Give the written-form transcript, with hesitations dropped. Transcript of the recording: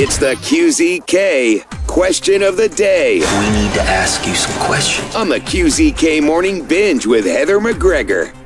It's the QZK Question of the Day We need to ask you some questions. on the QZK Morning Binge with Heather McGregor.